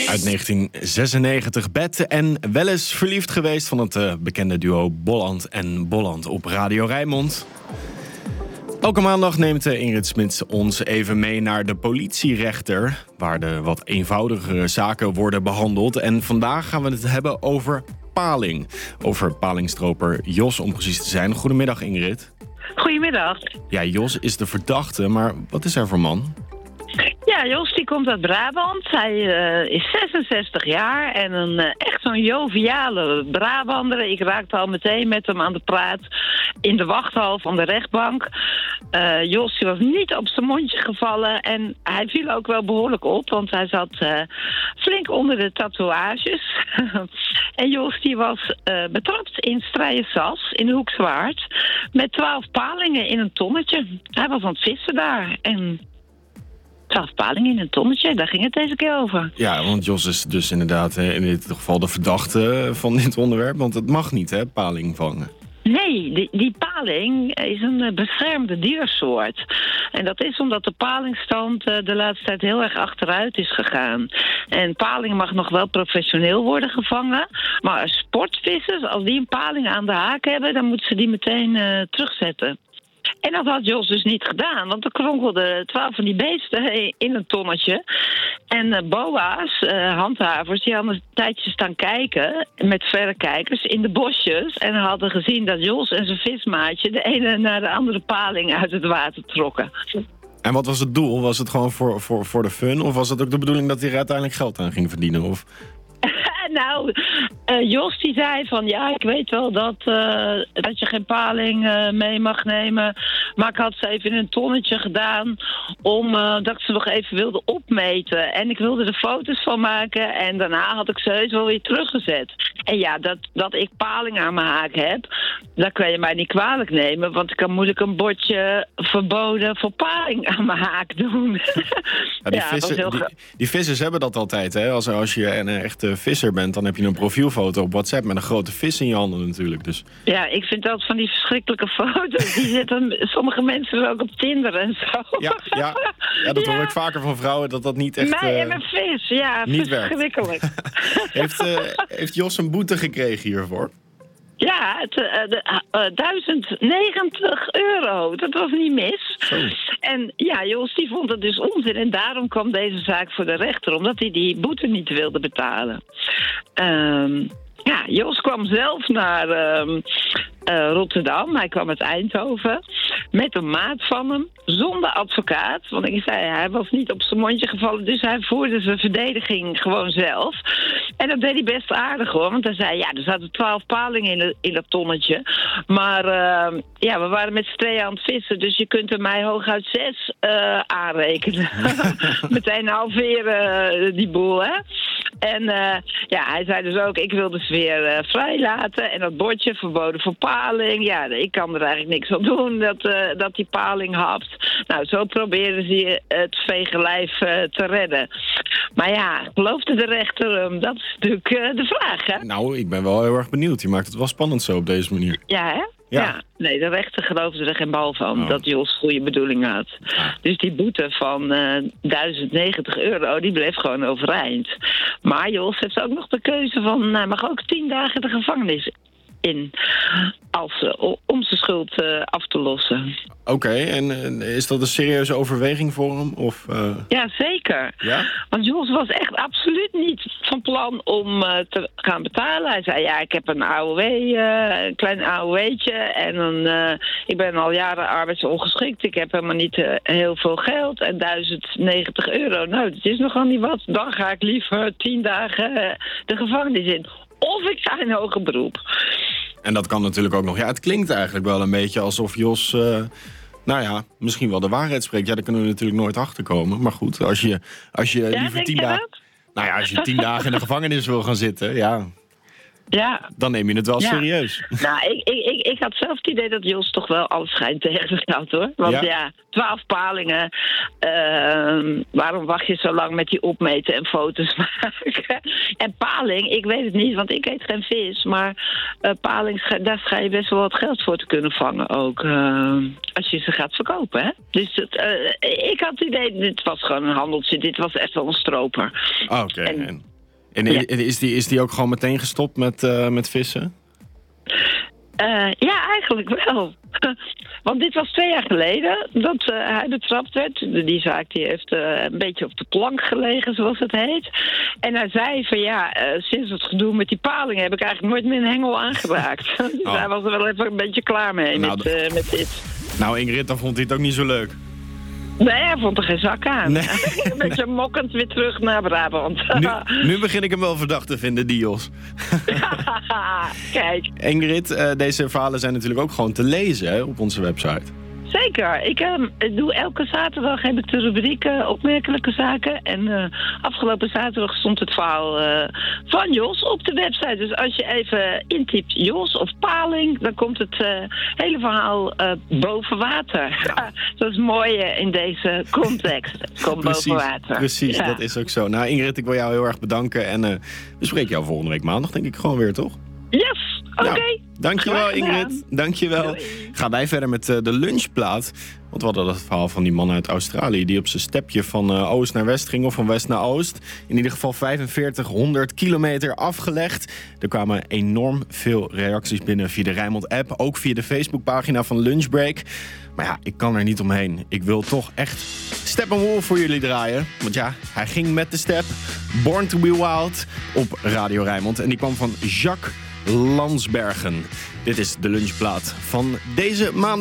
Uit 1996, Bed en wel eens verliefd geweest van het bekende duo Bolland en Bolland op Radio Rijnmond. Elke maandag neemt Ingrid Smits ons even mee naar de politierechter, waar de wat eenvoudigere zaken worden behandeld. En vandaag gaan we het hebben over paling. Over palingstroper Jos, om precies te zijn. Goedemiddag, Ingrid. Goedemiddag. Ja, Jos is de verdachte, maar wat is hij voor man? Ja, Jos die komt uit Brabant. Hij is 66 jaar en echt zo'n joviale Brabander. Ik raakte al meteen met hem aan de praat in de wachthal van de rechtbank. Jos die was niet op zijn mondje gevallen en hij viel ook wel behoorlijk op, want hij zat flink onder de tatoeages. En Jos die was betrapt in Strijensas in Hoekswaard met 12 palingen in een tonnetje. Hij was aan het vissen daar en 12 palingen in een tonnetje, daar ging het deze keer over. Ja, want Jos is dus inderdaad in dit geval de verdachte van dit onderwerp. Want het mag niet, hè, paling vangen. Nee, die paling is een beschermde diersoort. En dat is omdat de palingstand de laatste tijd heel erg achteruit is gegaan. En paling mag nog wel professioneel worden gevangen. Maar sportvissers, als die een paling aan de haak hebben, dan moeten ze die meteen terugzetten. En dat had Jos dus niet gedaan, want er kronkelden 12 van die beesten in een tonnetje. En boa's, handhavers, die hadden een tijdje staan kijken met verrekijkers in de bosjes. En hadden gezien dat Jos en zijn vismaatje de ene naar de andere paling uit het water trokken. En wat was het doel? Was het gewoon voor de fun? Of was het ook de bedoeling dat hij er uiteindelijk geld aan ging verdienen? Of... Nou, Jos die zei van ja, ik weet wel dat je geen paling mee mag nemen. Maar ik had ze even in een tonnetje gedaan omdat ik ze nog even wilde opmeten. En ik wilde er foto's van maken en daarna had ik ze heus wel weer teruggezet. En ja, dat ik paling aan mijn haak heb, dat kan je mij niet kwalijk nemen. Want ik kan moeilijk een bordje verboden voor paling aan mijn haak doen. Ja, die vissers hebben dat altijd, hè? Als je een echte visser bent, dan heb je een profielfoto op WhatsApp met een grote vis in je handen natuurlijk. Dus. Ja, ik vind dat van die verschrikkelijke foto's. Die zitten sommige mensen er ook op Tinder en zo. Ja, dat hoor ik vaker van vrouwen, dat niet echt... Mij en mijn vis, ja, niet verschrikkelijk. Heeft Jos een boete gekregen hiervoor? Ja, €1090. Dat was niet mis. Zo. En ja, Jos die vond het dus onzin. En daarom kwam deze zaak voor de rechter. Omdat hij die boete niet wilde betalen. Ja, Jos kwam zelf naar Rotterdam. Hij kwam uit Eindhoven. Met een maat van hem. Zonder advocaat. Want ik zei, hij was niet op zijn mondje gevallen. Dus hij voerde zijn verdediging gewoon zelf. En dat deed hij best aardig hoor. Want hij zei, ja, er zaten 12 palingen in dat tonnetje. Maar ja, we waren met z'n tweeën aan het vissen. Dus je kunt er mij hooguit 6 aanrekenen. Meteen halveren die boel, hè. En ja, hij zei dus ook, ik wil de sfeer vrijlaten. En dat bordje verboden voor paling. Ja, ik kan er eigenlijk niks aan doen dat die paling hapt. Nou, zo proberen ze het vege lijf te redden. Maar ja, geloofde de rechter hem? Dat is natuurlijk de vraag, hè? Nou, ik ben wel heel erg benieuwd. Je maakt het wel spannend zo op deze manier. Ja, hè? Ja. Nee, de rechter geloofde er geen bal van dat Jos goede bedoelingen had. Dus die boete van €1090, die bleef gewoon overeind. Maar Jos heeft ook nog de keuze van, hij mag ook 10 dagen de gevangenis in om zijn schuld af te lossen. Oké, en is dat een serieuze overweging voor hem? Of, Ja, zeker. Ja? Want Jos was echt absoluut niet van plan om te gaan betalen. Hij zei, ja, ik heb een AOW, een klein AOW'tje. En ik ben al jaren arbeidsongeschikt. Ik heb helemaal niet heel veel geld. En €1090, nou, dat is nogal niet wat. Dan ga ik liever 10 dagen de gevangenis in. Of ik ga in hoger beroep. En dat kan natuurlijk ook nog. Ja, het klinkt eigenlijk wel een beetje alsof Jos, nou ja, misschien wel de waarheid spreekt. Ja, daar kunnen we natuurlijk nooit achter komen. Maar goed, als je liever 10 dagen... Nou ja, als je 10 dagen in de gevangenis wil gaan zitten, ja, dan neem je het wel serieus. Nou, ik had zelf het idee dat Jos toch wel alles schijnt tegen zich had, hoor. Want ja 12 palingen. Waarom wacht je zo lang met die opmeten en foto's maken? En paling, ik weet het niet, want ik eet geen vis. Maar paling, daar schijn je best wel wat geld voor te kunnen vangen ook. Als je ze gaat verkopen, hè? Dus ik had het idee, dit was gewoon een handeltje. Dit was echt wel een stroper. Oké. En is die ook gewoon meteen gestopt met vissen? Ja, eigenlijk wel. Want dit was 2 jaar geleden dat hij betrapt werd. Die zaak die heeft een beetje op de plank gelegen, zoals het heet. En hij zei van sinds het gedoe met die paling heb ik eigenlijk nooit meer een hengel aangeraakt. Dus hij was er wel even een beetje klaar mee met dit. Nou Ingrid, dan vond hij het ook niet zo leuk. Nee, hij vond er geen zak aan. Nee. Een beetje mokkend weer terug naar Brabant. Nu begin ik hem wel verdacht te vinden, die Jos. Kijk. Ingrid, deze verhalen zijn natuurlijk ook gewoon te lezen, hè, op onze website. Zeker. Ik doe elke zaterdag heb ik de rubriek opmerkelijke zaken. En afgelopen zaterdag stond het verhaal van Jos op de website. Dus als je even intypt Jos of paling, dan komt het hele verhaal boven water. Ja. Dat is mooi in deze context. Komt boven water. Precies, dat is ook zo. Nou Ingrid, ik wil jou heel erg bedanken. En we spreken jou volgende week maandag, denk ik gewoon weer, toch? Yes, oké. Dankjewel Ingrid, dankjewel. Doei. Gaan wij verder met de lunchplaat. Want we hadden dat verhaal van die man uit Australië die op zijn stepje van oost naar west ging of van west naar oost. In ieder geval 4500 kilometer afgelegd. Er kwamen enorm veel reacties binnen via de Rijnmond app. Ook via de Facebookpagina van Lunchbreak. Maar ja, ik kan er niet omheen. Ik wil toch echt Steppenwolf voor jullie draaien. Want ja, hij ging met de step. Born to be Wild op Radio Rijnmond. En die kwam van Jacques Landsbergen. Dit is de lunchplaat van deze maand.